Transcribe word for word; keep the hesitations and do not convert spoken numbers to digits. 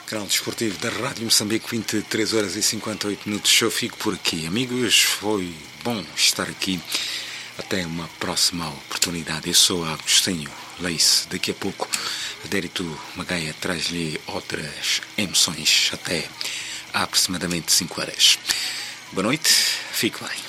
Canal Desportivo da Rádio Moçambique, vinte e três horas e cinquenta e oito minutos. Eu fico por aqui, amigos. Foi bom estar aqui. Até uma próxima oportunidade. Eu sou Agostinho Leice. Daqui a pouco, Adérito Magaia traz-lhe outras emoções. Até aproximadamente cinco horas. Boa noite. Fique bem.